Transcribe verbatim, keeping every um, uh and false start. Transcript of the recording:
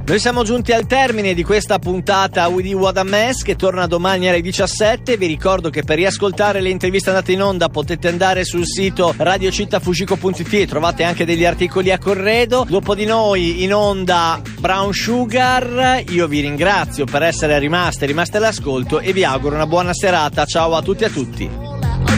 Noi siamo giunti al termine di questa puntata di What a Mess, che torna domani alle diciassette. Vi ricordo che per riascoltare le interviste andate in onda potete andare sul sito radio città fugico punto it e trovate anche degli articoli a corredo. Dopo di noi in onda Brown Sugar. Io vi ringrazio per essere rimaste rimaste all'ascolto e vi auguro una buona serata. Ciao a tutti e a tutti.